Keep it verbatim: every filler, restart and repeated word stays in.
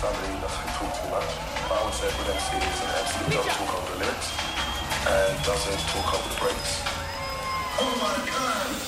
somebody doesn't talk too much. But I would say a good M C is an M C who doesn't talk over the lyrics and doesn't talk over the breaks. Oh my God!